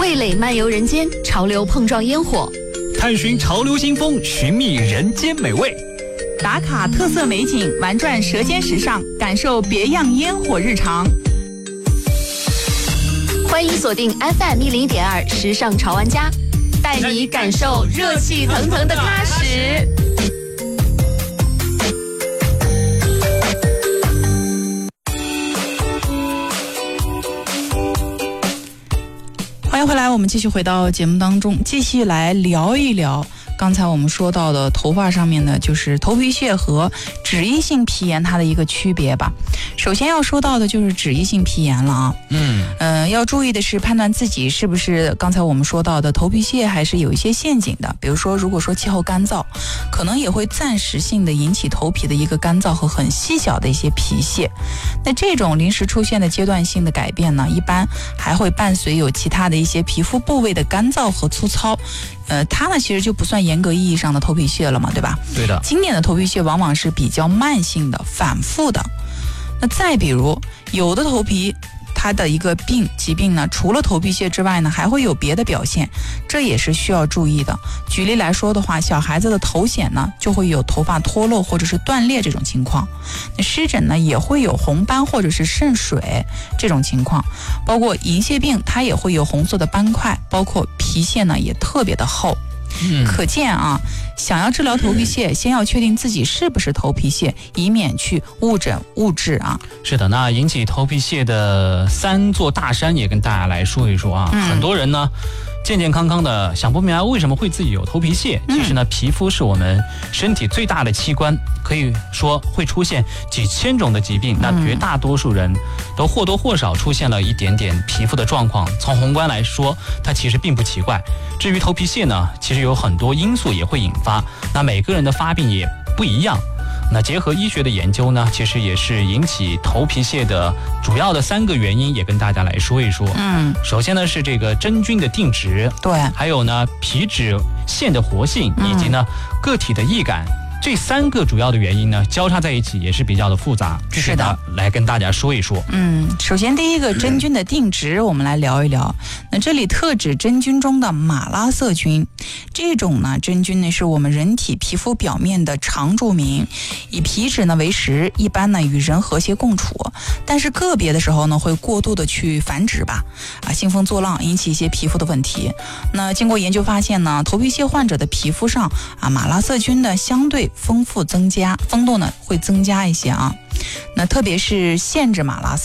味蕾漫游人间，潮流碰撞烟火， 探寻潮流新风，寻觅人间美味， 打卡特色美景，玩转舌尖时尚，感受别样烟火日常。 欢迎锁定 FM101.2时尚潮玩家，带你感受热气腾腾的踏实。 欢迎回来，我们继续回到节目当中，继续来聊一聊刚才我们说到的头发上面的，就是头皮屑和脂溢性皮炎它的一个区别吧。首先要说到的就是脂溢性皮炎了啊。要注意的是判断自己是不是刚才我们说到的头皮屑还是有一些陷阱的。比如说，如果说气候干燥，可能也会暂时性的引起头皮的一个干燥和很细小的一些皮屑。那这种临时出现的阶段性的改变呢，一般还会伴随有其他的一些皮肤部位的干燥和粗糙。它呢其实就不算严格意义上的头皮屑了嘛，对吧？ 对的。 经典的头皮屑往往是比较慢性的、反复的。那再比如，有的头皮它的一个疾病呢，除了头皮屑之外呢，还会有别的表现，这也是需要注意的。举例来说的话，小孩子的头癣呢，就会有头发脱落或者是断裂这种情况。那湿疹呢，也会有红斑或者是渗水这种情况。包括银屑病，它也会有红色的斑块，包括皮屑呢也特别的厚。可见啊，想要治疗头皮屑，先要确定自己是不是头皮屑，以免去误诊误治啊。 是的，那引起头皮屑的3座大山也跟大家来说一说啊。很多人呢健健康康的，想不明白为什么会自己有头皮屑。其实呢，皮肤是我们身体最大的器官，可以说会出现几千种的疾病。那绝大多数人都或多或少出现了一点点皮肤的状况。从宏观来说，它其实并不奇怪。至于头皮屑呢，其实有很多因素也会引发，那每个人的发病也不一样。那结合医学的研究呢，其实也是引起头皮屑的主要的3个原因，也跟大家来说一说。首先呢是这个真菌的定植， 对， 还有呢皮脂腺的活性，以及呢个体的易感。这3个主要的原因呢，交叉在一起也是比较的复杂， 是的， 来跟大家说一说。 首先第一个真菌的定植，我们来聊一聊。那这里特指真菌中的马拉色菌，这种呢真菌呢是我们人体皮肤表面的常住民，以皮脂呢为食，一般呢与人和谐共处，但是个别的时候呢会过度的去繁殖吧，兴风作浪，引起一些皮肤的问题。那经过研究发现呢，头皮屑患者的皮肤上马拉色菌的相对丰度呢会增加一些啊。那特别是限制马拉